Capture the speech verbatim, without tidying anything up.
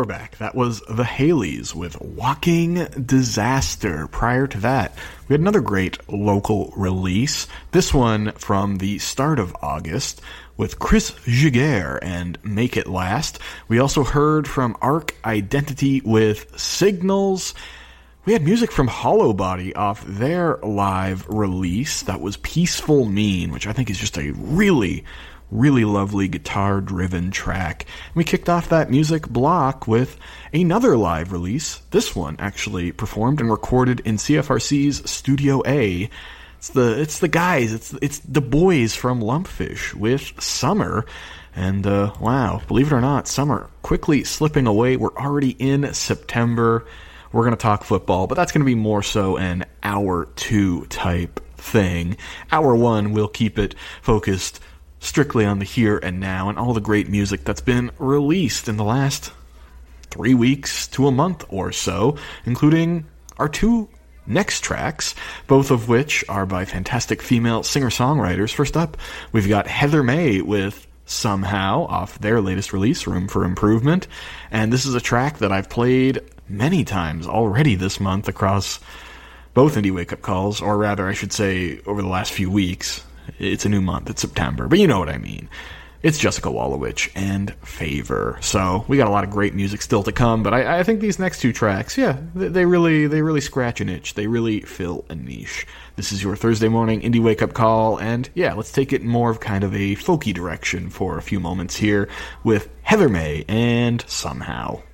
we're back. That was the Haleys with Walking Disaster. Prior to that, we had another great local release. This one from the start of August with Chris Giguere and Make It Last. We also heard from Arc Identity with Signals. We had music from Hollow Body off their live release. That was Peaceful Mean, which I think is just a really, really lovely guitar-driven track. We kicked off that music block with another live release. This one actually performed and recorded in C F R C's Studio A. It's the it's the guys, it's it's the boys from Lumpfish with Summer. And uh, wow, believe it or not, summer quickly slipping away. We're already in September. We're going to talk football, but that's going to be more so an hour two type thing. Hour one, we'll keep it focused strictly on the here and now and all the great music that's been released in the last three weeks to a month or so, including our two next tracks, both of which are by fantastic female singer-songwriters. First up, we've got Heather May with Somehow off their latest release, Room for Improvement, and this is a track that I've played many times already this month across both Indie Wake Up Calls, or rather, I should say, over the last few weeks. It's a new month, it's September, but you know what I mean. It's Jessica Wallowich and Favor. So we got a lot of great music still to come, but I, I think these next two tracks, yeah, they, they really they really scratch an itch. They really fill a niche. This is your Thursday morning Indie Wake Up Call, and yeah, let's take it more of kind of a folky direction for a few moments here with Heather May and Somehow.